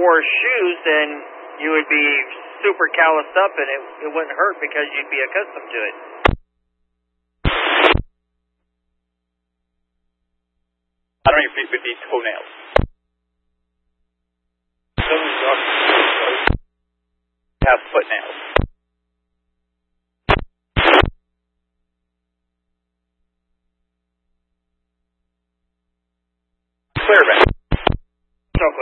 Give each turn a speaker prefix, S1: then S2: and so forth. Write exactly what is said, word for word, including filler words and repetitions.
S1: wore shoes, then you would be super calloused up and it, it wouldn't hurt because you'd be accustomed to it.
S2: I don't even fit with these toenails.